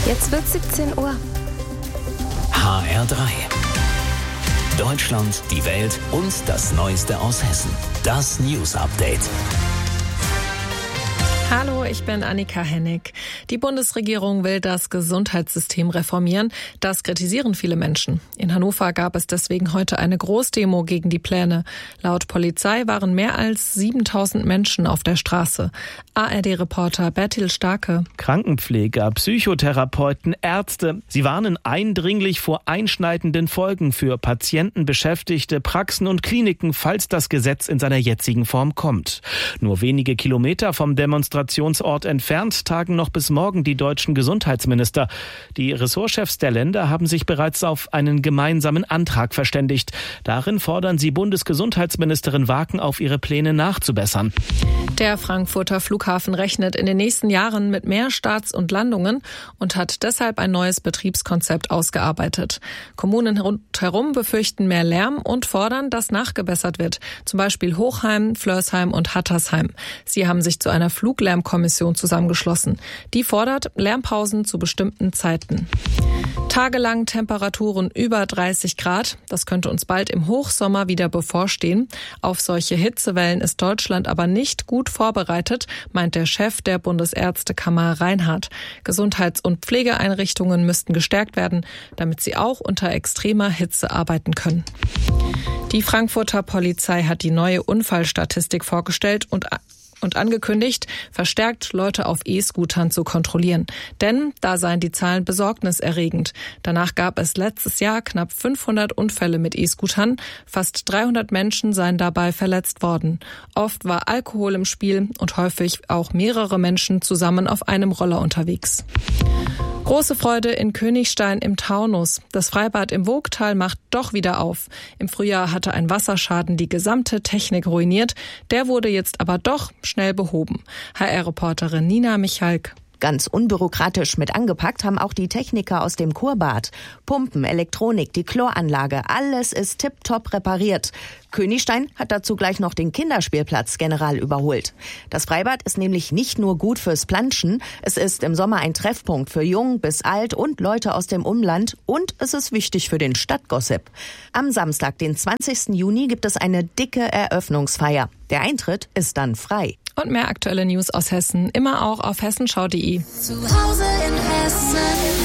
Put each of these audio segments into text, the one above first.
Jetzt wird 17 Uhr. HR3. Deutschland, die Welt und das Neueste aus Hessen. Das News Update. Hallo, ich bin Annika Hennig. Die Bundesregierung will das Gesundheitssystem reformieren. Das kritisieren viele Menschen. In Hannover gab es deswegen heute eine Großdemo gegen die Pläne. Laut Polizei waren mehr als 7000 Menschen auf der Straße. ARD-Reporter Bertil Starke. Krankenpfleger, Psychotherapeuten, Ärzte. Sie warnen eindringlich vor einschneidenden Folgen für Patienten, Beschäftigte, Praxen und Kliniken, falls das Gesetz in seiner jetzigen Form kommt. Nur wenige Kilometer vom Demonstrationsort entfernt tagen noch bis morgen die deutschen Gesundheitsminister. Die Ressortchefs der Länder haben sich bereits auf einen gemeinsamen Antrag verständigt. Darin fordern sie Bundesgesundheitsministerin Waken auf, ihre Pläne nachzubessern. Der Frankfurter Flughafen rechnet in den nächsten Jahren mit mehr Starts und Landungen und hat deshalb ein neues Betriebskonzept ausgearbeitet. Kommunen rundherum befürchten mehr Lärm und fordern, dass nachgebessert wird. Zum Beispiel Hochheim, Flörsheim und Hattersheim. Sie haben sich zu einer Fluglärmkommission zusammengeschlossen. Die fordert Lärmpausen zu bestimmten Zeiten. Tagelang Temperaturen über 30 Grad. Das könnte uns bald im Hochsommer wieder bevorstehen. Auf solche Hitzewellen ist Deutschland aber nicht gut vorbereitet, meint der Chef der Bundesärztekammer Reinhardt. Gesundheits- und Pflegeeinrichtungen müssten gestärkt werden, damit sie auch unter extremer Hitze arbeiten können. Die Frankfurter Polizei hat die neue Unfallstatistik vorgestellt und angekündigt, verstärkt Leute auf E-Scootern zu kontrollieren. Denn da seien die Zahlen besorgniserregend. Danach gab es letztes Jahr knapp 500 Unfälle mit E-Scootern. Fast 300 Menschen seien dabei verletzt worden. Oft war Alkohol im Spiel und häufig auch mehrere Menschen zusammen auf einem Roller unterwegs. Große Freude in Königstein im Taunus. Das Freibad im Woogtal macht doch wieder auf. Im Frühjahr hatte ein Wasserschaden die gesamte Technik ruiniert. Der wurde jetzt aber doch schnell behoben. HR-Reporterin Nina Michalk. Ganz unbürokratisch mit angepackt haben auch die Techniker aus dem Kurbad. Pumpen, Elektronik, die Chloranlage, alles ist tipptopp repariert. Königstein hat dazu gleich noch den Kinderspielplatz general überholt. Das Freibad ist nämlich nicht nur gut fürs Planschen, es ist im Sommer ein Treffpunkt für jung bis alt und Leute aus dem Umland und es ist wichtig für den Stadtgossip. Am Samstag, den 20. Juni, gibt es eine dicke Eröffnungsfeier. Der Eintritt ist dann frei. Und mehr aktuelle News aus Hessen, immer auch auf hessenschau.de. Zu Hause in Hessen.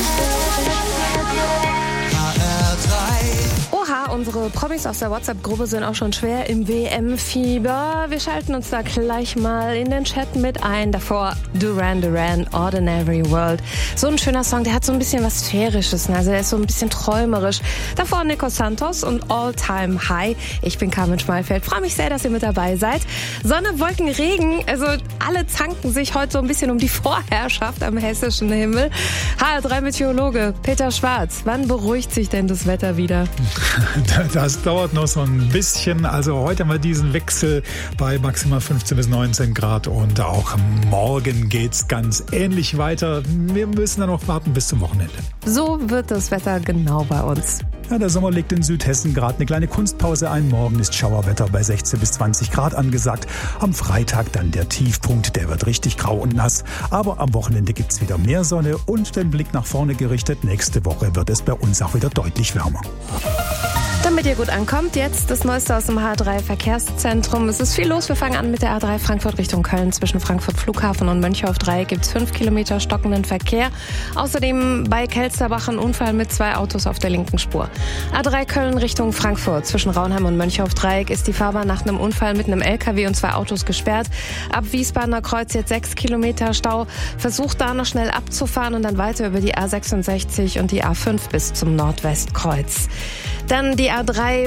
Oha, unsere Promis aus der WhatsApp-Gruppe sind auch schon schwer im WM-Fieber. Wir schalten uns da gleich mal in den Chat mit ein. Davor Duran Duran, Ordinary World. So ein schöner Song, der hat so ein bisschen was Sphärisches, also der ist so ein bisschen träumerisch. Davor Nico Santos und All Time High. Ich bin Carmen Schmalfeld, freue mich sehr, dass ihr mit dabei seid. Sonne, Wolken, Regen, also alle zanken sich heute so ein bisschen um die Vorherrschaft am hessischen Himmel. HR3-Meteorologe Peter Schwarz, wann beruhigt sich denn das Wetter wieder? Das dauert noch so ein bisschen. Also heute haben wir diesen Wechsel bei maximal 15 bis 19 Grad und auch morgen geht's ganz ähnlich weiter. Wir müssen dann noch warten bis zum Wochenende. So wird das Wetter genau bei uns. Ja, der Sommer legt in Südhessen gerade eine kleine Kunstpause ein. Morgen ist Schauerwetter bei 16 bis 20 Grad angesagt. Am Freitag dann der Tiefpunkt, der wird richtig grau und nass. Aber am Wochenende gibt's wieder mehr Sonne und den Blick nach vorne gerichtet. Nächste Woche wird es bei uns auch wieder deutlich wärmer. Damit ihr gut ankommt, jetzt das Neueste aus dem HR3 Verkehrszentrum. Es ist viel los. Wir fangen an mit der A3 Frankfurt Richtung Köln. Zwischen Frankfurt Flughafen und Mönchhof-Dreieck gibt es 5 Kilometer stockenden Verkehr. Außerdem bei Kelsterbach ein Unfall mit 2 Autos auf der linken Spur. A3 Köln Richtung Frankfurt. Zwischen Raunheim und Mönchhof-Dreieck ist die Fahrbahn nach einem Unfall mit einem LKW und 2 Autos gesperrt. Ab Wiesbadener Kreuz jetzt 6 Kilometer Stau. Versucht da noch schnell abzufahren und dann weiter über die A66 und die A5 bis zum Nordwestkreuz. Dann die A3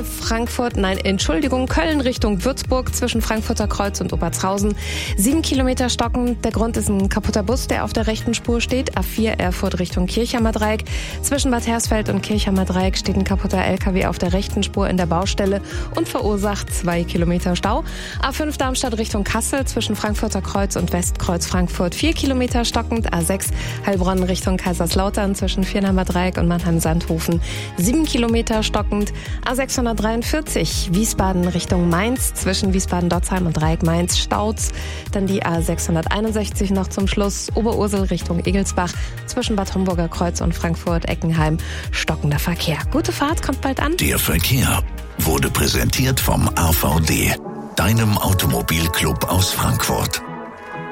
Köln Richtung Würzburg zwischen Frankfurter Kreuz und Obertshausen. 7 Kilometer stocken. Der Grund ist ein kaputter Bus, der auf der rechten Spur steht. A4 Erfurt Richtung Kirchheimer Dreieck. Zwischen Bad Hersfeld und Kirchheimer Dreieck steht ein kaputter LKW auf der rechten Spur in der Baustelle und verursacht 2 Kilometer Stau. A5 Darmstadt Richtung Kassel zwischen Frankfurter Kreuz und Westkreuz Frankfurt 4 Kilometer stockend. A6 Heilbronn Richtung Kaiserslautern zwischen Viernheimer Dreieck und Mannheim-Sandhofen 7 Kilometer stockend. stockend. A643 Wiesbaden Richtung Mainz, zwischen Wiesbaden-Dotzheim und Dreieck-Mainz staut's. Dann die A661 noch zum Schluss, Oberursel Richtung Egelsbach, zwischen Bad Homburger Kreuz und Frankfurt-Eckenheim stockender Verkehr. Gute Fahrt, kommt bald an. Der Verkehr wurde präsentiert vom AVD, deinem Automobilclub aus Frankfurt.